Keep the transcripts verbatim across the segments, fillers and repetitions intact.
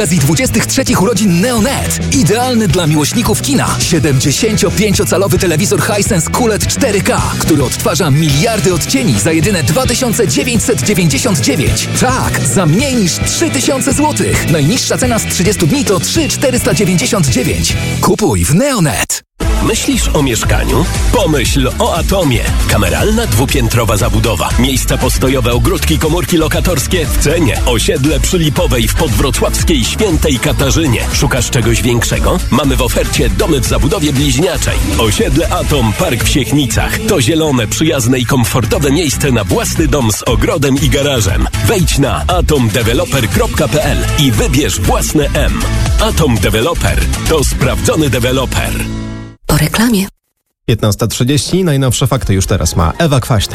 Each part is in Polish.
Z dwudziestych trzecich urodzin Neonet. Idealny dla miłośników kina. siedemdziesięciopięciocalowy telewizor Hisense Q L E D cztery K, który odtwarza miliardy odcieni za jedyne dwa tysiące dziewięćset dziewięćdziesiąt dziewięć. Tak, za mniej niż trzy tysiące złotych. Najniższa cena z trzydziestu dni to trzy tysiące czterysta dziewięćdziesiąt dziewięć. Kupuj w Neonet. Myślisz o mieszkaniu? Pomyśl o Atomie. Kameralna dwupiętrowa zabudowa. Miejsca postojowe, ogródki, komórki lokatorskie w cenie. Osiedle przy Lipowej w podwrocławskiej Świętej Katarzynie. Szukasz czegoś większego? Mamy w ofercie domy w zabudowie bliźniaczej. Osiedle Atom Park w Siechnicach. To zielone, przyjazne i komfortowe miejsce na własny dom z ogrodem i garażem. Wejdź na atom developer kropka p l i wybierz własne M. Atom Developer to sprawdzony deweloper. Po reklamie. piętnasta trzydzieści. Najnowsze fakty już teraz ma Ewa Kwaśna.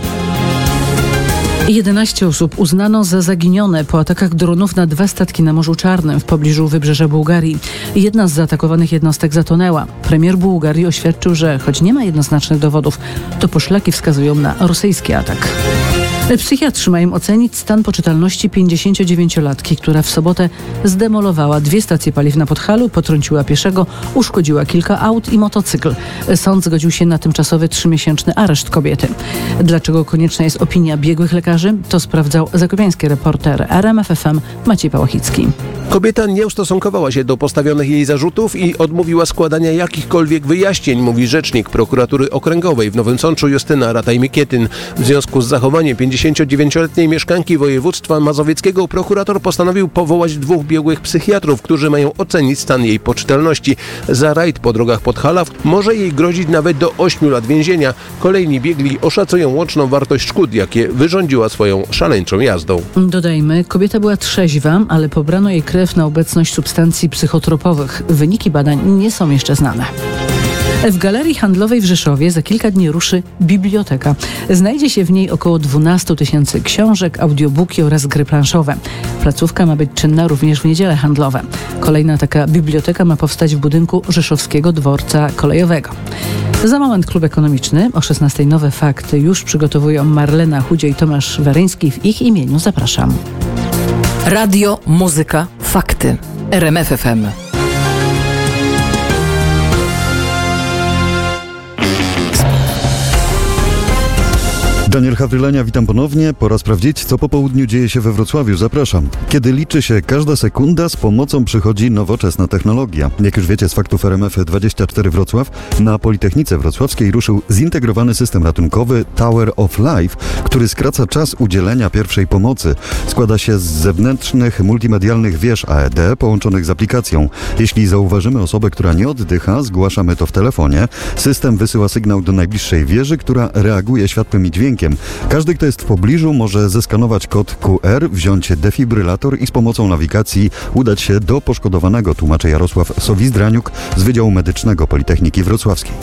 jedenaście osób uznano za zaginione po atakach dronów na dwa statki na Morzu Czarnym w pobliżu wybrzeża Bułgarii. Jedna z zaatakowanych jednostek zatonęła. Premier Bułgarii oświadczył, że choć nie ma jednoznacznych dowodów, to poszlaki wskazują na rosyjski atak. Psychiatrzy mają ocenić stan poczytalności pięćdziesięciodziewięciolatki, która w sobotę zdemolowała dwie stacje paliw na Podhalu, potrąciła pieszego, uszkodziła kilka aut i motocykl. Sąd zgodził się na tymczasowy trzymiesięczny areszt kobiety. Dlaczego konieczna jest opinia biegłych lekarzy? To sprawdzał zakopiański reporter R M F F M Maciej Pałachicki. Kobieta nie ustosunkowała się do postawionych jej zarzutów i odmówiła składania jakichkolwiek wyjaśnień, mówi rzecznik prokuratury okręgowej w Nowym Sączu Justyna Rataj-Mikietyn. W związku z zachowaniem pięćdziesięciodziewięcioletniej mieszkanki województwa mazowieckiego prokurator postanowił powołać dwóch biegłych psychiatrów, którzy mają ocenić stan jej poczytalności. Za rajd po drogach Podhala może jej grozić nawet do ośmiu lat więzienia. Kolejni biegli oszacują łączną wartość szkód, jakie wyrządziła swoją szaleńczą jazdą. Dodajmy, kobieta była trzeźwa, ale pobrano jej krew na obecność substancji psychotropowych. Wyniki badań nie są jeszcze znane. W Galerii Handlowej w Rzeszowie za kilka dni ruszy biblioteka. Znajdzie się w niej około dwanaście tysięcy książek, audiobooki oraz gry planszowe. Placówka ma być czynna również w niedziele handlowe. Kolejna taka biblioteka ma powstać w budynku Rzeszowskiego Dworca Kolejowego. Za moment klub ekonomiczny. O szesnastej nowe fakty już przygotowują Marlena Chudzie i Tomasz Weryński. W ich imieniu zapraszam. Radio, muzyka, fakty. R M F F M. Daniel Hawrylenia, witam ponownie. Pora sprawdzić, co po południu dzieje się we Wrocławiu. Zapraszam. Kiedy liczy się każda sekunda, z pomocą przychodzi nowoczesna technologia. Jak już wiecie z faktów R M F dwadzieścia cztery Wrocław, na Politechnice Wrocławskiej ruszył zintegrowany system ratunkowy Tower of Life, który skraca czas udzielenia pierwszej pomocy. Składa się z zewnętrznych, multimedialnych wież A E D połączonych z aplikacją. Jeśli zauważymy osobę, która nie oddycha, zgłaszamy to w telefonie. System wysyła sygnał do najbliższej wieży, która reaguje światłem i dźwiękiem. Każdy, kto jest w pobliżu, może zeskanować kod Q R, wziąć defibrylator i z pomocą nawigacji udać się do poszkodowanego, tłumaczy Jarosław Sowizdraniuk z Wydziału Medycznego Politechniki Wrocławskiej.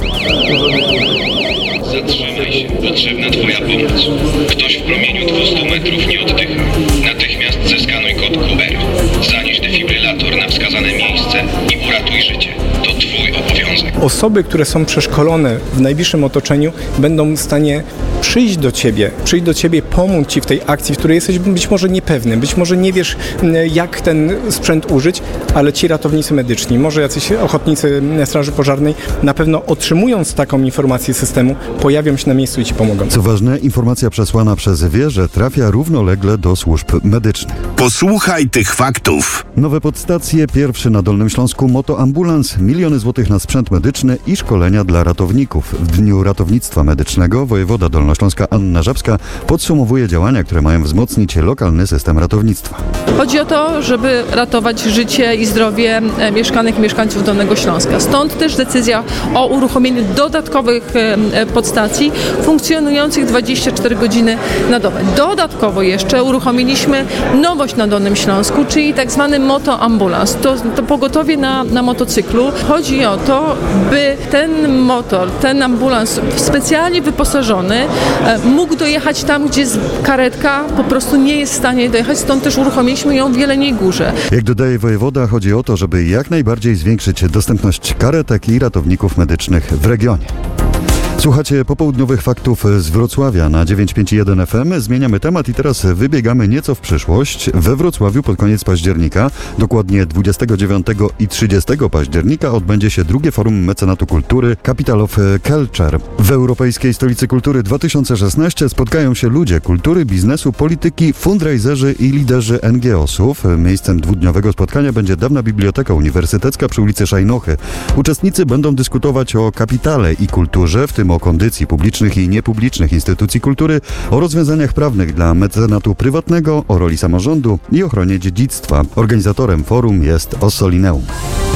Zatrzymaj się, potrzebna Twoja pomoc. Ktoś w promieniu dwieście metrów nie oddycha. Natychmiast zeskanuj kod Q R. Zanieś defibrylator na wskazane miejsce i uratuj życie. To Twój obowiązek. Osoby, które są przeszkolone w najbliższym otoczeniu, będą w stanie przyjść do Ciebie, przyjść do Ciebie, pomóc Ci w tej akcji, w której jesteś być może niepewny, być może nie wiesz, jak ten sprzęt użyć, ale ci ratownicy medyczni, może jacyś ochotnicy Straży Pożarnej, na pewno otrzymując taką informację systemu, pojawią się na miejscu i Ci pomogą. Co ważne, informacja przesłana przez wieżę trafia równolegle do służb medycznych. Posłuchaj tych faktów. Nowe podstacje, pierwszy na Dolnym Śląsku motoambulans, miliony złotych na sprzęt medyczny i szkolenia dla ratowników. W Dniu Ratownictwa Medycznego wojewoda Dolnośląska Anna Żabska podsumowuje działania, które mają wzmocnić lokalny system ratownictwa. Chodzi o to, żeby ratować życie i zdrowie mieszkanek i mieszkańców Dolnego Śląska. Stąd też decyzja o uruchomieniu dodatkowych podstacji funkcjonujących dwadzieścia cztery godziny na dobę. Dodatkowo jeszcze uruchomiliśmy nowość na Dolnym Śląsku, czyli tak zwany motoambulans. To, to pogotowie na, na motocyklu. Chodzi o to, by ten motor, ten ambulans specjalnie wyposażony mógł dojechać tam, gdzie karetka po prostu nie jest w stanie dojechać. Stąd też uruchomiliśmy ją w Jeleniej Górze. Jak dodaje wojewoda, chodzi o to, żeby jak najbardziej zwiększyć dostępność karetek i ratowników medycznych w regionie. Słuchacie popołudniowych faktów z Wrocławia na dziewięć pięć jeden F M. Zmieniamy temat i teraz wybiegamy nieco w przyszłość. We Wrocławiu pod koniec października, dokładnie dwudziestego dziewiątego i trzydziestego października, odbędzie się drugie forum mecenatu kultury Capital of Culture. W Europejskiej Stolicy Kultury dwa tysiące szesnaście spotkają się ludzie kultury, biznesu, polityki, fundraiserzy i liderzy N G O sów. Miejscem dwudniowego spotkania będzie dawna Biblioteka Uniwersytecka przy ulicy Szajnochy. Uczestnicy będą dyskutować o kapitale i kulturze, w tym o kondycji publicznych i niepublicznych instytucji kultury, o rozwiązaniach prawnych dla mecenatu prywatnego, o roli samorządu i ochronie dziedzictwa. Organizatorem forum jest Ossolineum.